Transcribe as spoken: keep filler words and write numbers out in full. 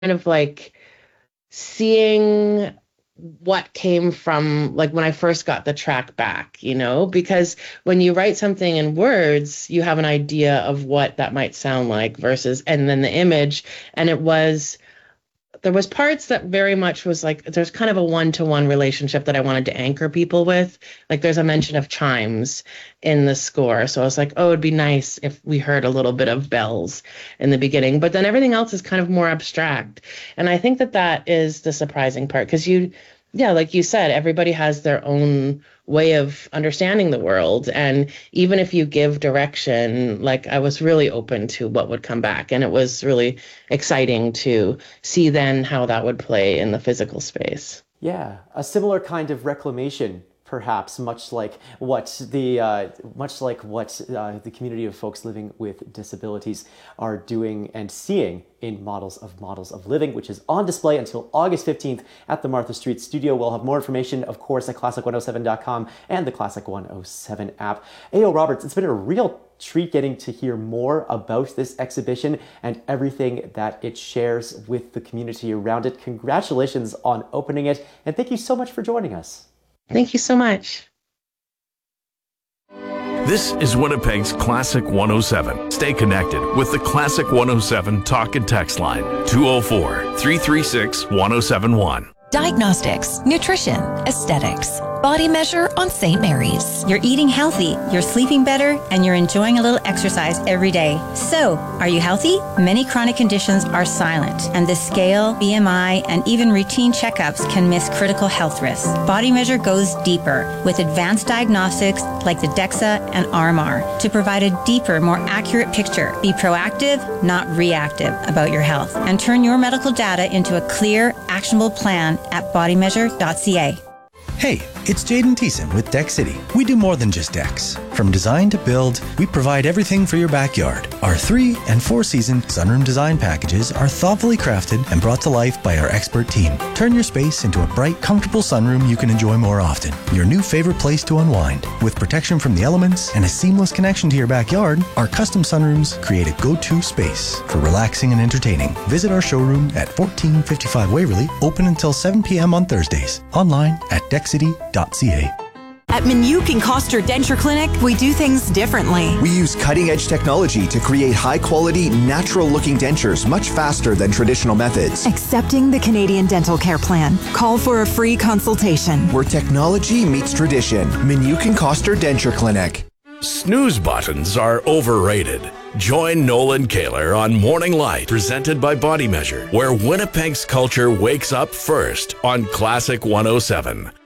of like seeing what came from like when I first got the track back, you know, because when you write something in words, you have an idea of what that might sound like versus, and then the image. And it was, there was parts that very much was like, there's kind of a one-to-one relationship that I wanted to anchor people with. Like there's a mention of chimes in the score. So I was like, oh, it'd be nice if we heard a little bit of bells in the beginning, but then everything else is kind of more abstract. And I think that that is the surprising part because you, yeah, like you said, everybody has their own way of understanding the world. And even if you give direction, like I was really open to what would come back. And it was really exciting to see then how that would play in the physical space. Yeah, a similar kind of reclamation, perhaps, much like what the uh, much like what uh, the community of folks living with disabilities are doing and seeing in Models of Models of Living, which is on display until August fifteenth at the Martha Street Studio. We'll have more information, of course, at classic one oh seven dot com and the Classic one oh seven app. A O Roberts, it's been a real treat getting to hear more about this exhibition and everything that it shares with the community around it. Congratulations on opening it, and thank you so much for joining us. Thank you so much. This is Winnipeg's Classic one oh seven. Stay connected with the Classic one oh seven talk and text line, two oh four, three three six, one oh seven one. Diagnostics, nutrition, aesthetics. Body Measure on Saint Mary's. You're eating healthy, you're sleeping better, and you're enjoying a little exercise every day. So, are you healthy? Many chronic conditions are silent, and the scale, B M I, and even routine checkups can miss critical health risks. Body Measure goes deeper with advanced diagnostics like the DEXA and R M R to provide a deeper, more accurate picture. Be proactive, not reactive about your health, and turn your medical data into a clear, actionable plan at body measure dot c a. Hey, it's Jaden Thiessen with Deck City. We do more than just decks. From design to build, we provide everything for your backyard. Our three and four season sunroom design packages are thoughtfully crafted and brought to life by our expert team. Turn your space into a bright, comfortable sunroom you can enjoy more often. Your new favorite place to unwind. With protection from the elements and a seamless connection to your backyard, our custom sunrooms create a go-to space for relaxing and entertaining. Visit our showroom at fourteen fifty-five Waverly, open until seven p.m. on Thursdays. Online at deck city dot c a. At Minuk and Coster Denture Clinic, we do things differently. We use cutting-edge technology to create high-quality, natural-looking dentures much faster than traditional methods. Accepting the Canadian Dental Care Plan. Call for a free consultation. Where technology meets tradition. Minuk and Coster Denture Clinic. Snooze buttons are overrated. Join Nolan Kaler on Morning Light, presented by Body Measure, where Winnipeg's culture wakes up first on Classic one oh seven.